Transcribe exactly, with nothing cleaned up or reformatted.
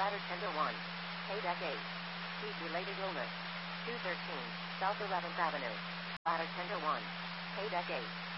Bladder Tender one. K-Deck eight. Heat-related illness. two thirteen, South eleventh Avenue. Bladder Tender one. K-Deck eight.